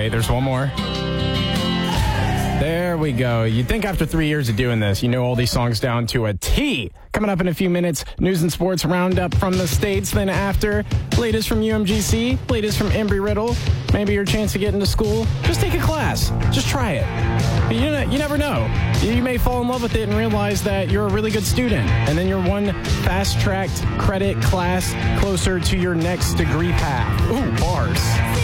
Okay, there's one more. There we go. You'd think after 3 years of doing this, you know all these songs down to a T. Coming up in a few minutes, news and sports roundup from the States. Then after, latest from UMGC, latest from Embry-Riddle. Maybe your chance to get into school. Just take a class. Just try it. You never know. You may fall in love with it and realize that you're a really good student. And then you're one fast-tracked credit class closer to your next degree path. Ooh, bars.